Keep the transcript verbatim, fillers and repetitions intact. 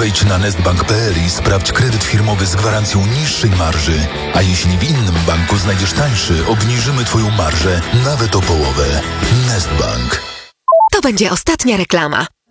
Wejdź na nestbank kropka p l i sprawdź kredyt firmowy z gwarancją niższej marży. A jeśli w innym banku znajdziesz tańszy, obniżymy Twoją marżę nawet o połowę. Nestbank. To będzie ostatnia reklama.